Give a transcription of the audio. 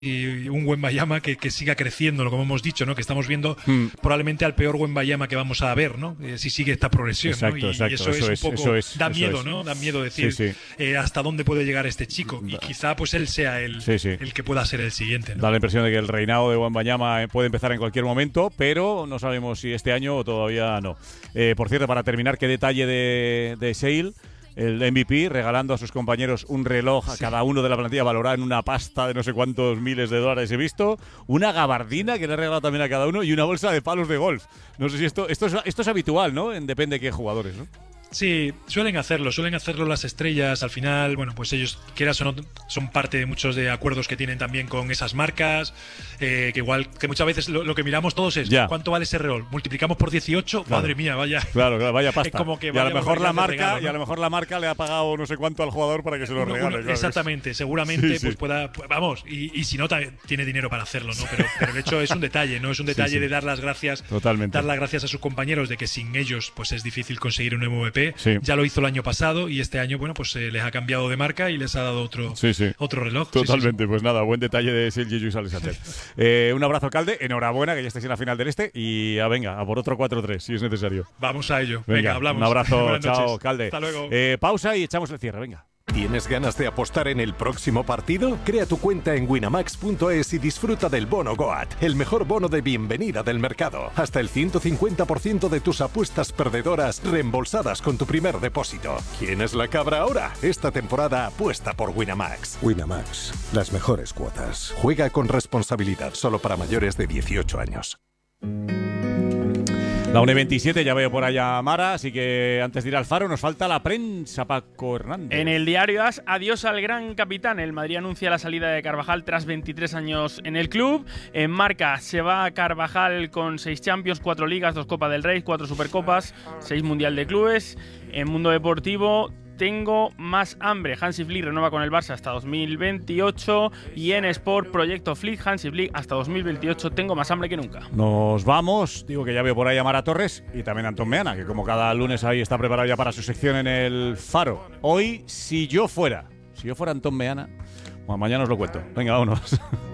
y un Wembayama que siga creciendo, como hemos dicho, ¿no? Que estamos viendo probablemente al peor Wembayama que vamos a ver, ¿no? Si sigue esta progresión, exacto, ¿no? Y exacto, eso es un poco da miedo, ¿no? Da miedo decir hasta dónde puede llegar este chico, y quizá pues él sea el que pueda ser el siguiente, ¿no? Da la impresión de que el reinado de Wembayama puede empezar en cualquier momento, pero no sabemos si este año o todavía no. Por cierto, para terminar, qué detalle de Sale, el MVP, regalando a sus compañeros un reloj a cada uno de la plantilla valorado en una pasta de no sé cuántos miles de dólares he visto, una gabardina que le ha regalado también a cada uno y una bolsa de palos de golf. No sé si esto es habitual, ¿no? Depende de qué jugadores, ¿no? Sí, suelen hacerlo las estrellas. Al final, bueno, pues ellos, quieras o no, son parte de muchos de acuerdos que tienen también con esas marcas, que igual, que muchas veces lo que miramos todos es ¿cuánto vale ese reloj? Multiplicamos por 18, claro. Madre mía, vaya. Claro, vaya pasta. Es como que y a lo mejor la marca, regalo, ¿no? Y a lo mejor la marca le ha pagado no sé cuánto al jugador para que se lo regale. Claro, exactamente, seguramente pues pueda, vamos, y si no tiene dinero para hacerlo, ¿no? Pero el hecho es un detalle, ¿no? Es un detalle de dar las gracias, dar las gracias a sus compañeros, de que sin ellos pues es difícil conseguir un MVP. Ya lo hizo el año pasado y este año, bueno, pues les ha cambiado de marca y les ha dado otro reloj. Totalmente, pues nada, buen detalle de Sergio Lluís Alexander. Un abrazo, alcalde, enhorabuena que ya estáis en la final del y venga, a por otro 4-3 si es necesario. Vamos a ello, venga hablamos. Un abrazo, chao, alcalde. Hasta luego. Pausa y echamos el cierre, venga. ¿Tienes ganas de apostar en el próximo partido? Crea tu cuenta en winamax.es y disfruta del bono GOAT, el mejor bono de bienvenida del mercado. Hasta el 150% de tus apuestas perdedoras reembolsadas con tu primer depósito. ¿Quién es la cabra ahora? Esta temporada apuesta por Winamax. Winamax, las mejores cuotas. Juega con responsabilidad, solo para mayores de 18 años. La 1:27, ya veo por allá a Mara, así que antes de ir al Faro nos falta la prensa, Paco Hernández. En el diario AS, adiós al gran capitán. El Madrid anuncia la salida de Carvajal tras 23 años en el club. En Marca se va Carvajal con 6 Champions, 4 Ligas, 2 Copa del Rey, 4 Supercopas, 6 Mundial de Clubes. En Mundo Deportivo, tengo más hambre. Hansi Flick renueva con el Barça hasta 2028 y en Sport, Proyecto Flick, Hansi Flick hasta 2028. Tengo más hambre que nunca. Nos vamos. Digo que ya veo por ahí a Mara Torres y también a Antón Meana, que como cada lunes ahí está preparado ya para su sección en el Faro. Hoy, si yo fuera Antón Meana, bueno, mañana os lo cuento. Venga, vámonos.